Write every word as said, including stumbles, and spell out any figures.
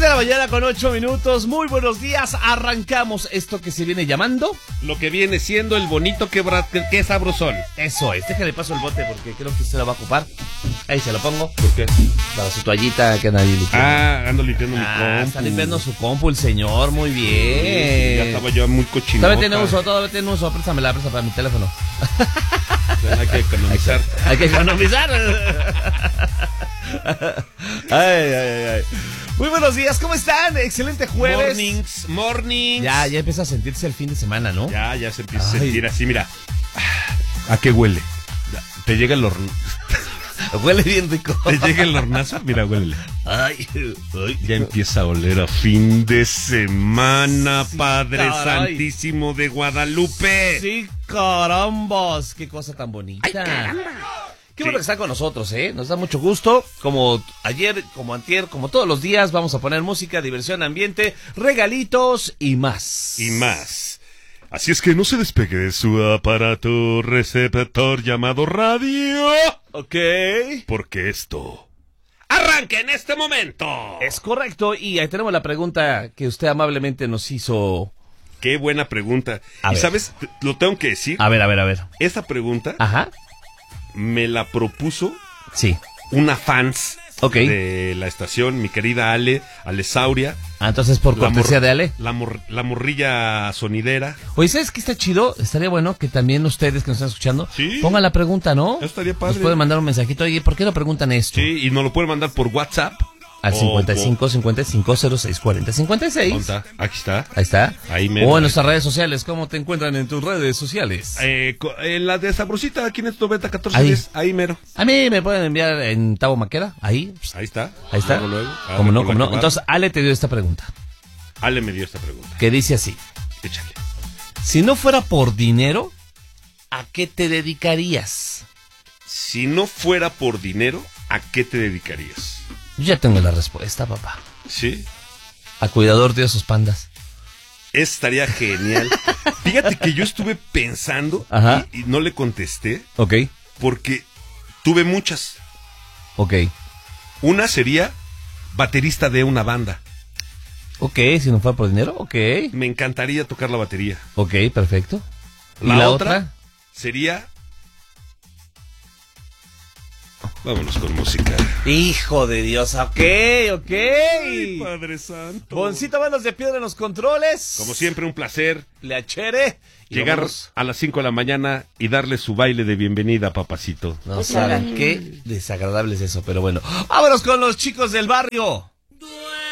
de la mañana con ocho minutos, muy buenos días, arrancamos esto que se viene llamando... Lo que viene siendo el bonito quebra... que sabrosón. Eso es, déjale paso el bote porque creo que usted lo va a ocupar. Ahí se lo pongo. ¿Por qué? Para su toallita que nadie limpiando. Ah, ando limpiando mi Ah, compu. está limpiando su compu el señor, muy bien. Ya estaba yo muy cochino. Todavía tiene uso, todavía tiene uso, préstamela, préstame para mi teléfono. Hay que economizar. Hay que economizar. Ay, ay, ay. Muy buenos días, ¿cómo están? Excelente jueves. Mornings, mornings. Ya, ya empieza a sentirse el fin de semana, ¿no? Ya, ya se empieza Ay. a sentir así, mira. ¿A qué huele? Te llega el horno. Huele bien rico. Te llega el hornazo, mira, huélele. Ay, ay. Ya empieza a oler a fin de semana, Sí, Padre caray. Santísimo de Guadalupe. Sí, carambas, qué cosa tan bonita. Ay, caramba. Qué bueno que está con nosotros, ¿eh? Nos da mucho gusto. Como ayer, como antier, como todos los días, vamos a poner música, diversión, ambiente, regalitos y más. Y más. Así es que no se despegue de su aparato receptor llamado radio. Ok. Porque esto arranca en este momento. Es correcto. Y ahí tenemos la pregunta que usted amablemente nos hizo. Qué buena pregunta. A y ver. sabes, Te- lo tengo que decir. A ver, a ver, a ver. Esa pregunta Ajá. me la propuso Sí. una fans Ok. de la estación, mi querida Ale, Alesauria. Ah, entonces por La cortesía mor- de Ale. La, mor- la morrilla sonidera. Oye, ¿sabes qué está chido? Estaría bueno que también ustedes que nos están escuchando Sí. pongan la pregunta, ¿no? Eso estaría padre. Nos pueden mandar un mensajito. Oye, ¿por qué no preguntan esto? Sí, y nos lo pueden mandar por WhatsApp. Al o cincuenta y por- cinco, cincuenta y cinco, cero seis, cuarenta, cincuenta y seis. ¿Dónde está? Aquí está. Ahí está. Ahí mero, O en ahí. nuestras redes sociales. ¿Cómo te encuentran en tus redes sociales? Eh, co- en la de Sabrosita, aquí en el noventa catorce Ahí. diez, ahí mero. A mí me pueden enviar en Tabo Maqueda. Ahí. Ahí está. Ahí está. Luego, luego. Ah, ¿Cómo no? por ¿Cómo la no? que va. Entonces, Ale te dio esta pregunta. Ale me dio esta pregunta. Que dice así. Échale. Si no fuera por dinero, ¿a qué te dedicarías? Si no fuera por dinero, ¿a qué te dedicarías? Yo ya tengo la respuesta, papá. ¿Sí? A cuidador de esos pandas. Estaría genial. Fíjate que yo estuve pensando Ajá. y, y no le contesté Ok. porque tuve muchas. Ok. Una sería baterista de una banda. Ok, si no fuera por dinero, ok. Me encantaría tocar la batería. Ok, perfecto. ¿Y La, la otra, otra? sería... Vámonos con música. Hijo de Dios, ok, ok. Ay, Padre Santo. Boncito Manos de Piedra en los controles. Como siempre, un placer Le achere. Y llegar vámonos. a las cinco de la mañana y darle su baile de bienvenida, papacito. No saben qué desagradable es eso, pero bueno. Vámonos con los chicos del barrio.